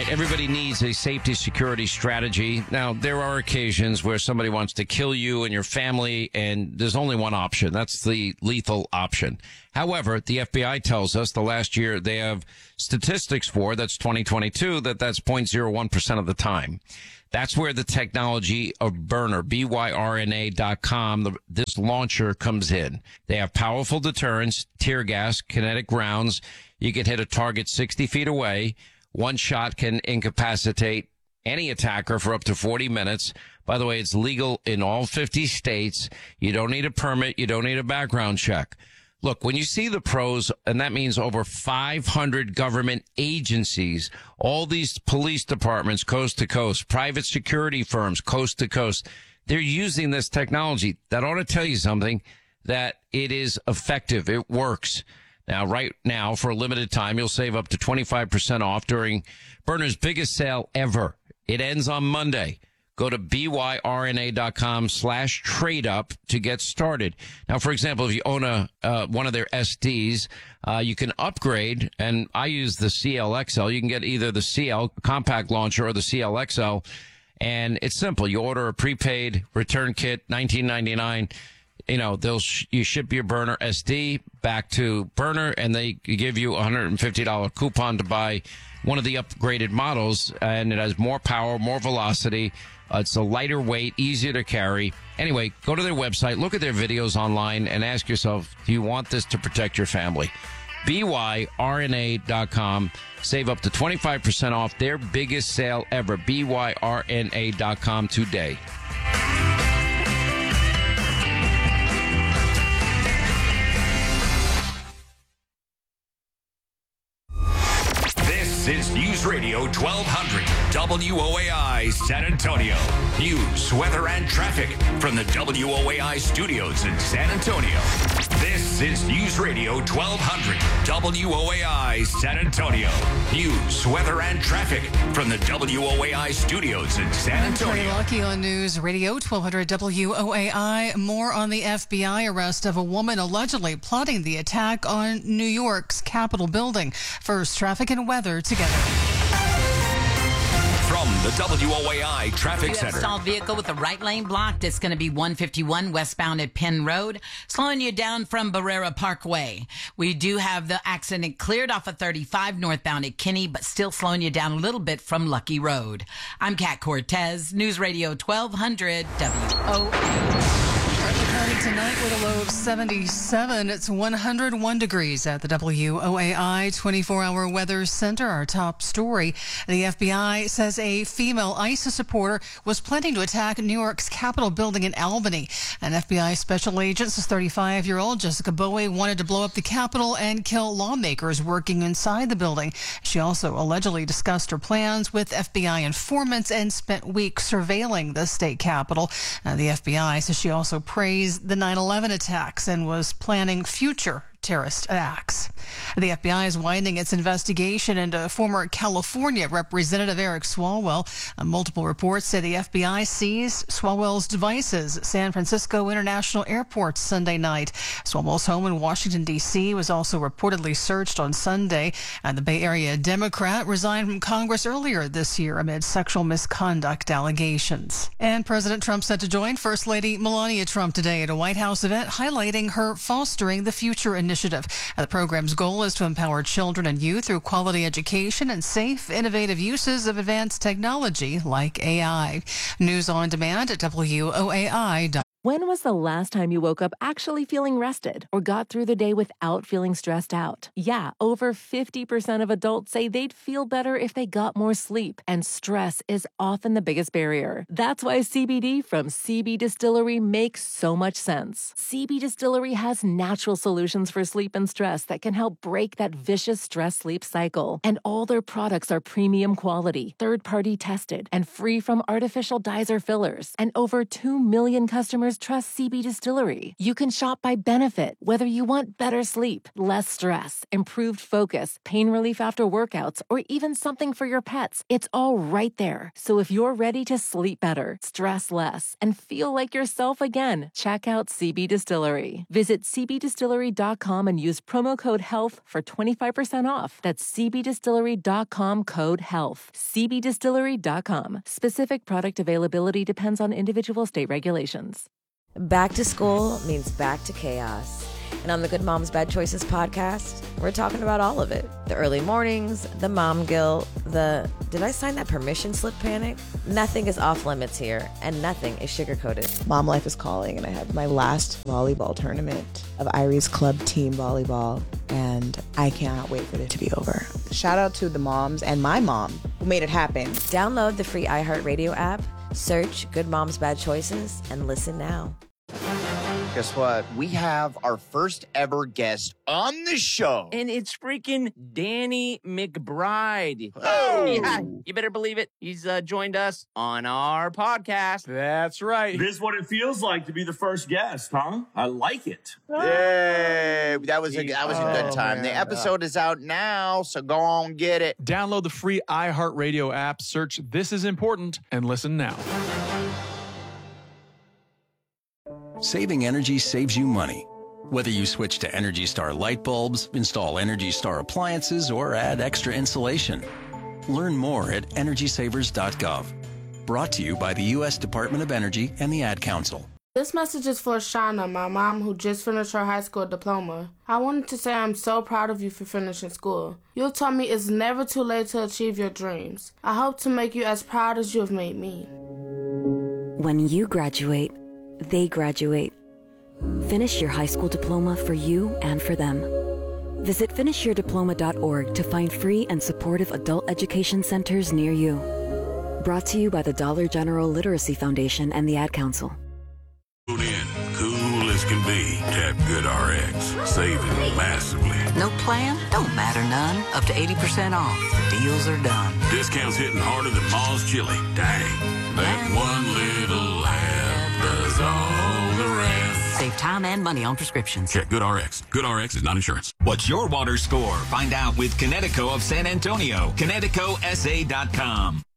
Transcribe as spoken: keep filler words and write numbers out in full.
everybody needs a safety security strategy. Now, there are occasions where somebody wants to kill you and your family, and there's only one option. That's the lethal option. However, the F B I tells us the last year they have statistics for, that's twenty twenty-two, that that's zero point zero one percent of the time. That's where the technology of Byrna, B Y R N A dot com, the, this launcher comes in. They have powerful deterrents, tear gas, kinetic rounds. You can hit a target sixty feet away. One shot can incapacitate any attacker for up to forty minutes. By the way, it's legal in all fifty states. You don't need a permit. You don't need a background check. Look, when you see the pros, and that means over five hundred government agencies, all these police departments coast to coast, private security firms coast to coast, they're using this technology. That ought to tell you something, that it is effective. It works. Now, right now, for a limited time, you'll save up to twenty-five percent off during Byrna's biggest sale ever. It ends on Monday. Go to B Y R N A dot com slash trade up to get started. Now, for example, if you own a uh, one of their S Ds, uh, you can upgrade, and I use the C L X L. You can get either the C L compact launcher or the C L X L, and it's simple. You order a prepaid return kit, nineteen ninety-nine. You know, they'll sh- you ship your Byrna S D back to Byrna, and they give you a one hundred fifty dollars coupon to buy one of the upgraded models, and it has more power, more velocity. Uh, it's a lighter weight, easier to carry. Anyway, go to their website, look at their videos online, and ask yourself, do you want this to protect your family? B Y R N A dot com. Save up to twenty-five percent off their biggest sale ever. B Y R N A dot com today. This is News Radio twelve hundred W O A I San Antonio. News, weather, and traffic from the W O A I studios in San Antonio. This is News Radio twelve hundred W O A I San Antonio. News, weather, and traffic from the W O A I studios in San Antonio. Trey Lucky on News Radio twelve hundred W O A I. More on the F B I arrest of a woman allegedly plotting the attack on New York's Capitol building. First, traffic and weather together. From the W O A I Traffic You Center. have a stalled vehicle with the right lane blocked. It's going to be one fifty-one westbound at Penn Road, slowing you down from Barrera Parkway. We do have the accident cleared off of thirty-five northbound at Kinney, but still slowing you down a little bit from Lucky Road. I'm Kat Cortez, News Radio twelve hundred W O A I. County tonight with a low of seventy-seven. It's one hundred one degrees at the W O A I twenty-four hour Weather Center. Our top story. The F B I says a female ISIS supporter was planning to attack New York's Capitol building in Albany. An F B I special agent says thirty-five-year-old Jessica Bowie wanted to blow up the Capitol and kill lawmakers working inside the building. She also allegedly discussed her plans with F B I informants and spent weeks surveilling the state capitol. Uh, the F B I says she also praised the nine eleven attacks and was planning future terrorist acts. The F B I is widening its investigation into former California Representative Eric Swalwell. Uh, multiple reports say the F B I seized Swalwell's devices at San Francisco International Airport Sunday night. Swalwell's home in Washington, D C was also reportedly searched on Sunday, and the Bay Area Democrat resigned from Congress earlier this year amid sexual misconduct allegations. And President Trump set to join First Lady Melania Trump today at a White House event highlighting her Fostering the Future initiative. The program's goal is to empower children and youth through quality education and safe, innovative uses of advanced technology like A I. News on demand at W O A I dot com. When was the last time you woke up actually feeling rested or got through the day without feeling stressed out? Yeah, over fifty percent of adults say they'd feel better if they got more sleep, and stress is often the biggest barrier. That's why C B D from C B Distillery makes so much sense. C B Distillery has natural solutions for sleep and stress that can help break that vicious stress-sleep cycle. And all their products are premium quality, third-party tested, and free from artificial dyes or fillers. And over two million customers just trust C B Distillery. You can shop by benefit, whether you want better sleep, less stress, improved focus, pain relief after workouts, or even something for your pets. It's all right there. So if you're ready to sleep better, stress less, and feel like yourself again, check out C B Distillery. Visit c b distillery dot com and use promo code HEALTH for twenty-five percent off. That's c b distillery dot com code HEALTH. c b distillery dot com. Specific product availability depends on individual state regulations. Back to school means back to chaos. And on the Good Moms Bad Choices podcast, we're talking about all of it. The early mornings, the mom guilt, the did I sign that permission slip panic? Nothing is off limits here, and nothing is sugar-coated. Mom life is calling, and I have my last volleyball tournament of Irie's Club team volleyball, and I cannot wait for it to be over. Shout out to the moms and my mom who made it happen. Download the free iHeartRadio app, search Good Moms Bad Choices, and listen now. Guess what? We have our first ever guest on the show. And it's freaking Danny McBride. Oh! Yeah, you better believe it. He's uh, joined us on our podcast. That's right. This is what it feels like to be the first guest, huh? I like it. Yay! That was a, that was a good Oh, time. man. The episode is out now, so go on get it. Download the free iHeartRadio app, search This Is Important, and listen now. Saving energy saves you money. Whether you switch to Energy Star light bulbs, install Energy Star appliances, or add extra insulation. Learn more at energy savers dot gov. Brought to you by the U S Department of Energy and the Ad Council. This message is for Shauna, my mom, who just finished her high school diploma. I wanted to say I'm so proud of you for finishing school. You taught me it's never too late to achieve your dreams. I hope to make you as proud as you have made me. When you graduate, they graduate. Finish your high school diploma for you and for them. Visit finish your diploma dot org to find free and supportive adult education centers near you. Brought to you by the Dollar General Literacy Foundation and the Ad Council. Tune in, cool as can be. Tap GoodRx, saving massively. No plan? Don't matter none. Up to eighty percent off. The deals are done. Discounts hitting harder than Ma's chili. Dang, that one little app does all the rest. Save time and money on prescriptions. Check GoodRx. GoodRx is not insurance. What's your water score? Find out with Kinetico of San Antonio. Kinetico S A dot com.